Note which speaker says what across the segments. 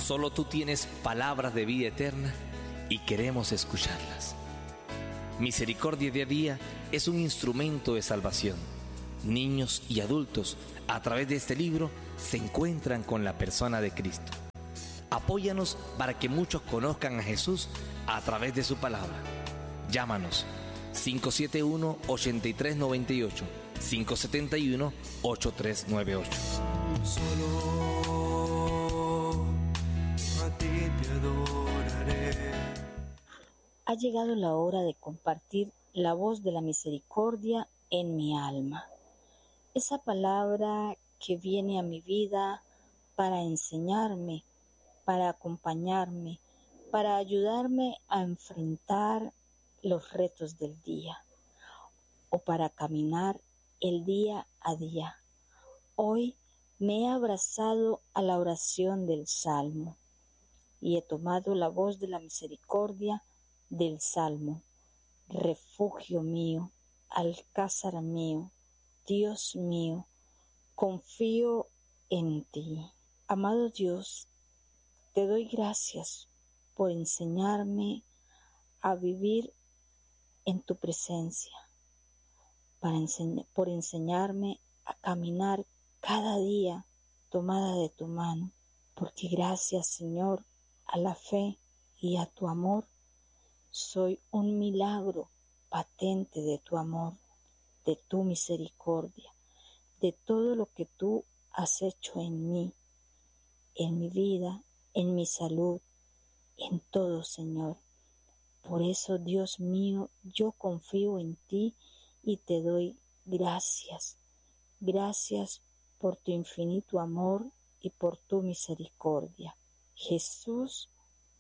Speaker 1: Solo tú tienes palabras de vida eterna y queremos escucharlas. Misericordia Día a Día es un instrumento de salvación. Niños y adultos, a través de este libro, se encuentran con la persona de Cristo. Apóyanos para que muchos conozcan a Jesús a través de su palabra. Llámanos 571-8398, 571-8398.
Speaker 2: Solo a ti te adoraré.
Speaker 3: Ha llegado la hora de compartir la voz de la misericordia en mi alma. Esa palabra que viene a mi vida para enseñarme, para acompañarme, para ayudarme a enfrentar los retos del día o para caminar el día a día. Hoy me he abrazado a la oración del Salmo y he tomado la voz de la misericordia del Salmo. Refugio mío, alcázar mío, Dios mío, confío en ti. Amado Dios, te doy gracias por enseñarme a vivir en tu presencia, por enseñarme a caminar cada día tomada de tu mano, porque gracias, Señor, a la fe y a tu amor, soy un milagro patente de tu amor, de tu misericordia, de todo lo que tú has hecho en mí, en mi vida, en mi salud, en todo, Señor. Por eso, Dios mío, yo confío en ti y te doy gracias. Gracias por tu infinito amor y por tu misericordia. Jesús,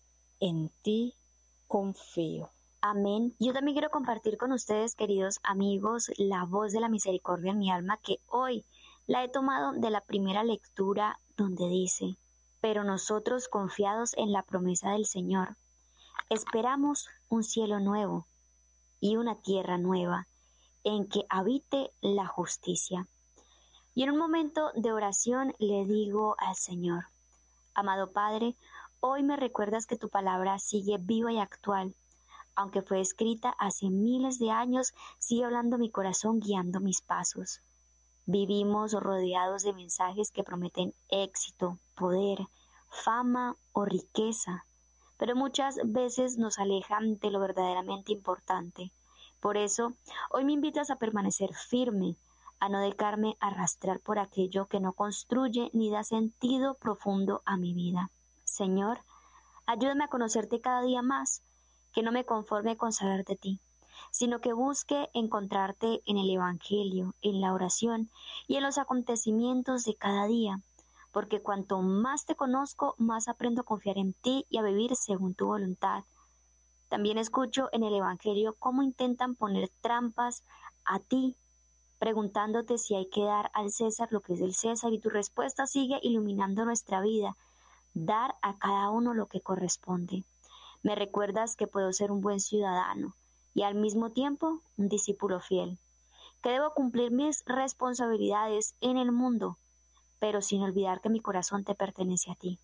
Speaker 3: en ti confío.
Speaker 4: Amén. Yo también quiero compartir con ustedes, queridos amigos, la voz de la misericordia en mi alma, que hoy la he tomado de la primera lectura donde dice: pero nosotros, confiados en la promesa del Señor, esperamos un cielo nuevo y una tierra nueva en que habite la justicia. Y en un momento de oración le digo al Señor: amado Padre, hoy me recuerdas que tu palabra sigue viva y actual. Aunque fue escrita hace miles de años, sigue hablando mi corazón, guiando mis pasos. Vivimos rodeados de mensajes que prometen éxito, poder, fama o riqueza, pero muchas veces nos alejan de lo verdaderamente importante. Por eso, hoy me invitas a permanecer firme, a no dejarme arrastrar por aquello que no construye ni da sentido profundo a mi vida. Señor, ayúdame a conocerte cada día más, que no me conforme con saber de ti, sino que busque encontrarte en el Evangelio, en la oración y en los acontecimientos de cada día, porque cuanto más te conozco, más aprendo a confiar en ti y a vivir según tu voluntad. También escucho en el Evangelio cómo intentan poner trampas a ti, preguntándote si hay que dar al César lo que es del César, y tu respuesta sigue iluminando nuestra vida: dar a cada uno lo que corresponde. Me recuerdas que puedo ser un buen ciudadano y al mismo tiempo un discípulo fiel, que debo cumplir mis responsabilidades en el mundo, pero sin olvidar que mi corazón te pertenece a ti.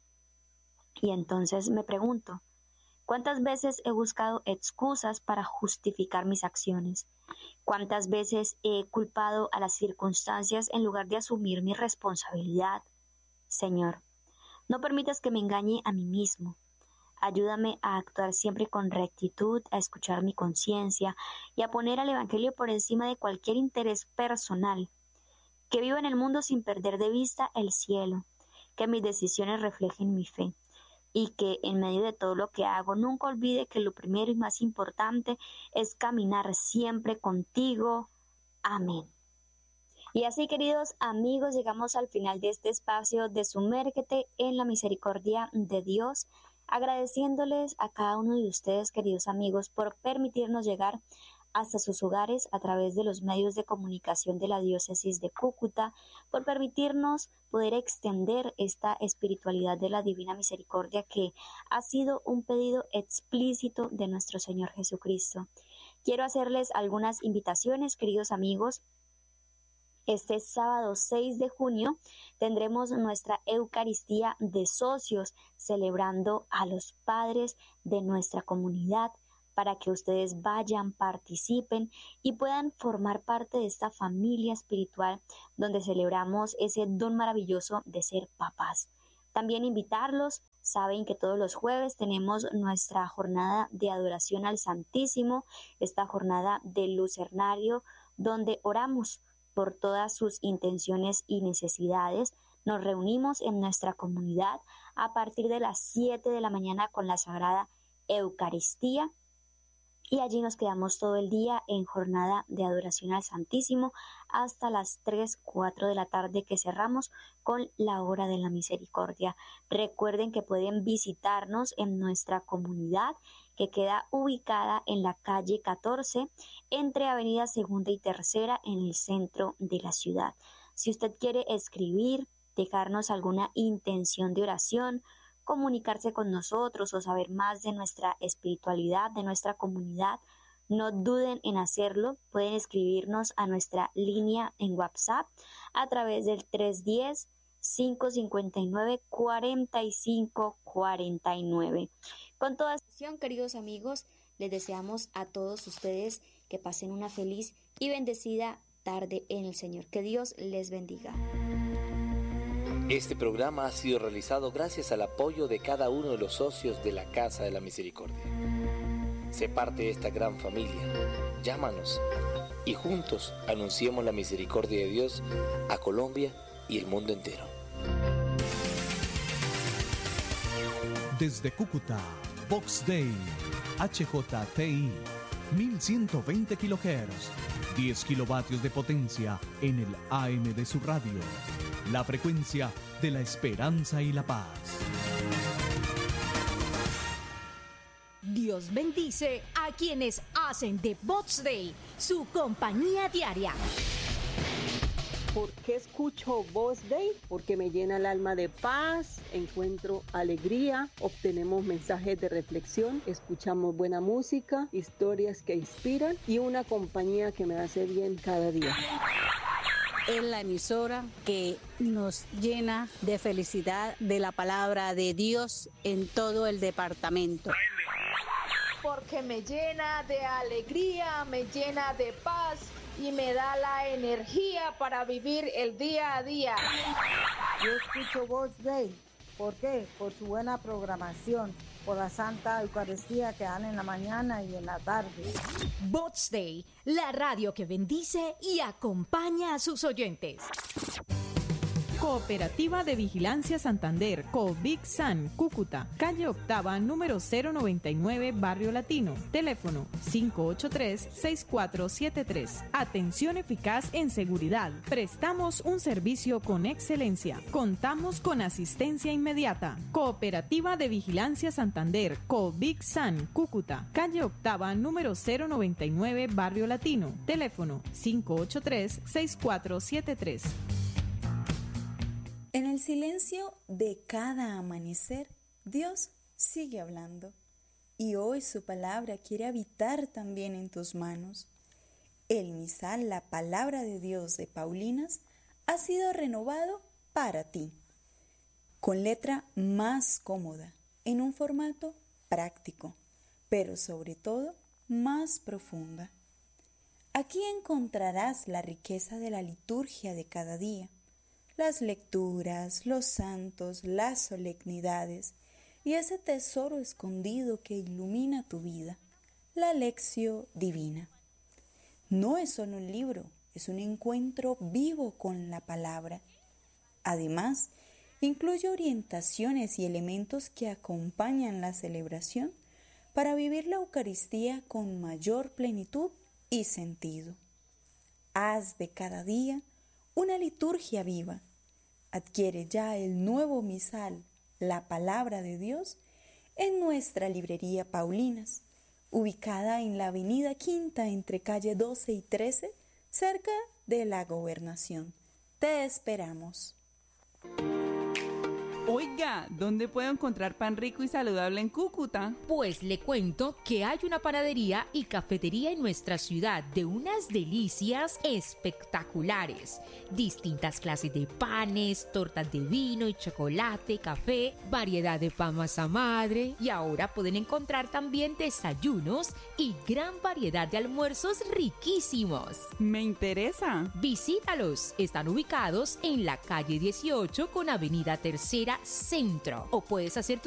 Speaker 4: Y entonces me pregunto, ¿cuántas veces he buscado excusas para justificar mis acciones? ¿Cuántas veces he culpado a las circunstancias en lugar de asumir mi responsabilidad? Señor, no permitas que me engañe a mí mismo. Ayúdame a actuar siempre con rectitud, a escuchar mi conciencia y a poner al Evangelio por encima de cualquier interés personal. Que viva en el mundo sin perder de vista el cielo, que mis decisiones reflejen mi fe y que en medio de todo lo que hago nunca olvide que lo primero y más importante es caminar siempre contigo. Amén. Y así, queridos amigos, llegamos al final de este espacio de Sumérgete en la misericordia de Dios, agradeciéndoles a cada uno de ustedes, queridos amigos, por permitirnos llegar hasta sus hogares a través de los medios de comunicación de la diócesis de Cúcuta, por permitirnos poder extender esta espiritualidad de la Divina Misericordia, que ha sido un pedido explícito de nuestro Señor Jesucristo. Quiero hacerles algunas invitaciones, queridos amigos. Este sábado 6 de junio tendremos nuestra Eucaristía de socios, celebrando a los padres de nuestra comunidad, para que ustedes vayan, participen y puedan formar parte de esta familia espiritual donde celebramos ese don maravilloso de ser papás. También invitarlos, saben que todos los jueves tenemos nuestra jornada de adoración al Santísimo, esta jornada del Lucernario, donde oramos por todas sus intenciones y necesidades. Nos reunimos en nuestra comunidad a partir de las 7 de la mañana con la Sagrada Eucaristía y allí nos quedamos todo el día en jornada de adoración al Santísimo hasta las 3, 4 de la tarde que cerramos con la hora de la misericordia. Recuerden que pueden visitarnos en nuestra comunidad que queda ubicada en la calle 14 entre Avenida Segunda y Tercera en el centro de la ciudad. Si usted quiere escribir, dejarnos alguna intención de oración, comunicarse con nosotros o saber más de nuestra espiritualidad, de nuestra comunidad, no duden en hacerlo. Pueden escribirnos a nuestra línea en WhatsApp a través del 310-559-4549. Con toda esta, queridos amigos, les deseamos a todos ustedes que pasen una feliz y bendecida tarde en el Señor. Que Dios les bendiga.
Speaker 1: Este programa ha sido realizado gracias al apoyo de cada uno de los socios de la Casa de la Misericordia. Sé parte de esta gran familia. Llámanos y juntos anunciemos la misericordia de Dios a Colombia y el mundo entero.
Speaker 5: Desde Cúcuta, Vox Day, HJTI, 1120 kHz, 10 kilovatios de potencia en el AM de su radio. La frecuencia de la esperanza y la paz.
Speaker 6: Dios bendice a quienes hacen de Vox Day su compañía diaria.
Speaker 7: ¿Por qué escucho Vox Day? Porque me llena el alma de paz, encuentro alegría, obtenemos mensajes de reflexión, escuchamos buena música, historias que inspiran y una compañía que me hace bien cada día.
Speaker 8: Es la emisora que nos llena de felicidad de la palabra de Dios en todo el departamento.
Speaker 9: Porque me llena de alegría, me llena de paz y me da la energía para vivir el día a día.
Speaker 10: Yo escucho Vox Day. ¿Por qué? Por su buena programación, por la Santa Eucaristía que dan en la mañana y en la tarde.
Speaker 6: Vox Day, la radio que bendice y acompaña a sus oyentes.
Speaker 11: Cooperativa de Vigilancia Santander, Covic San, Cúcuta, calle Octava, número 099, Barrio Latino. Teléfono 583-6473. Atención eficaz en seguridad. Prestamos un servicio con excelencia. Contamos con asistencia inmediata. Cooperativa de Vigilancia Santander, Covic San, Cúcuta, calle Octava, número 099, Barrio Latino. Teléfono 583-6473.
Speaker 12: En el silencio de cada amanecer, Dios sigue hablando. Y hoy su palabra quiere habitar también en tus manos. El misal, la palabra de Dios de Paulinas, ha sido renovado para ti. Con letra más cómoda, en un formato práctico, pero sobre todo más profunda. Aquí encontrarás la riqueza de la liturgia de cada día, las lecturas, los santos, las solemnidades y ese tesoro escondido que ilumina tu vida, la Lectio Divina. No es solo un libro, es un encuentro vivo con la palabra. Además, incluye orientaciones y elementos que acompañan la celebración para vivir la Eucaristía con mayor plenitud y sentido. Haz de cada día una liturgia viva. Adquiere ya el nuevo misal, la palabra de Dios, en nuestra librería Paulinas, ubicada en la avenida Quinta entre calle 12 y 13, cerca de la Gobernación. Te esperamos.
Speaker 13: Oiga, ¿dónde puedo encontrar pan rico y saludable en Cúcuta?
Speaker 6: Pues le cuento que hay una panadería y cafetería en nuestra ciudad de unas delicias espectaculares. Distintas clases de panes, tortas de vino y chocolate, café, variedad de pan masa madre, y ahora pueden encontrar también desayunos y gran variedad de almuerzos riquísimos.
Speaker 13: Me interesa.
Speaker 6: Visítalos. Están ubicados en la calle 18 con avenida Tercera Centro, o puedes hacer